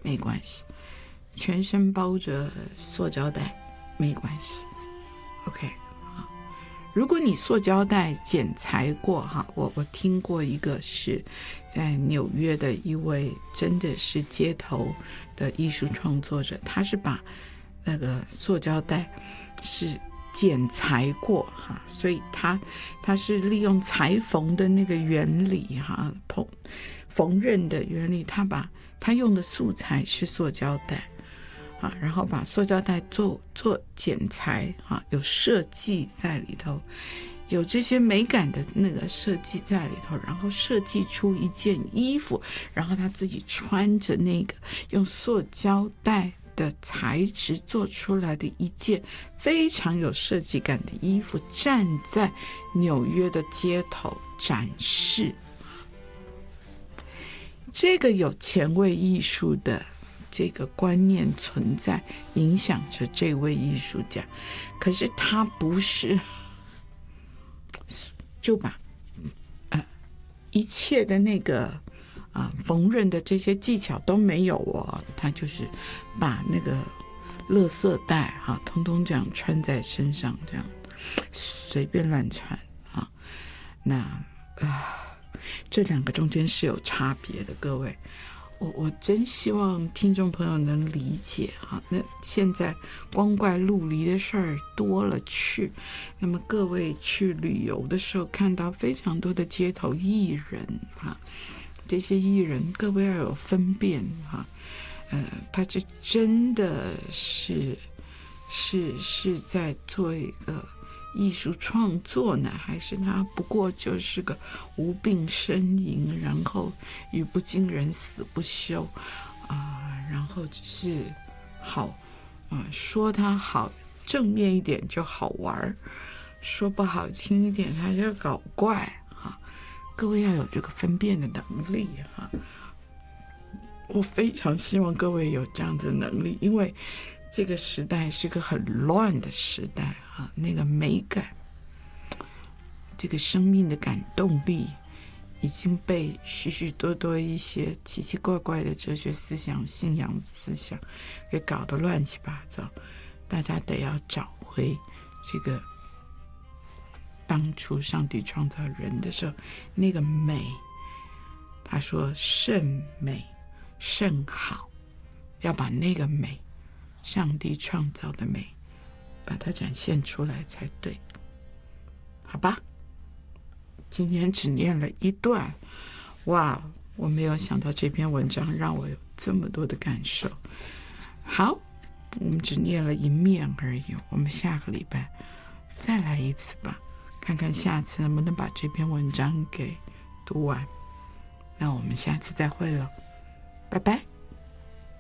没关系，全身包着塑胶袋没关系 OK。如果你塑胶袋剪裁过哈，我听过一个是在纽约的一位真的是街头的艺术创作者，他是把那个塑胶袋是剪裁过哈，所以他是利用裁缝的那个原理哈，缝纫的原理，他用的素材是塑胶袋。然后把塑胶袋做剪裁有设计在里头，有这些美感的那个设计在里头，然后设计出一件衣服，然后他自己穿着那个用塑胶袋的材质做出来的一件非常有设计感的衣服，站在纽约的街头展示。这个有前卫艺术的这个观念存在，影响着这位艺术家。可是他不是就把一切的那个缝纫的这些技巧都没有哦，他就是把那个垃圾袋通通这样穿在身上，这样随便乱穿那这两个中间是有差别的，各位。我真希望听众朋友能理解那现在光怪陆离的事儿多了去，那么各位去旅游的时候看到非常多的街头艺人这些艺人各位要有分辨他这真的是在做一个艺术创作呢，还是他不过就是个无病呻吟，然后语不惊人死不休然后只是好说他好正面一点就好玩，说不好听一点他就搞怪各位要有这个分辨的能力我非常希望各位有这样子的能力，因为这个时代是个很乱的时代那个美感，这个生命的感动力已经被许许多多一些奇奇怪怪的哲学思想、信仰思想给搞得乱七八糟。大家得要找回这个当初上帝创造人的时候那个美，他说甚美甚好，要把那个美，上帝创造的美把它展现出来才对，好吧？今天只念了一段，哇，我没有想到这篇文章让我有这么多的感受。好，我们只念了一面而已，我们下个礼拜再来一次吧，看看下次能不能把这篇文章给读完。那我们下次再会了，拜拜。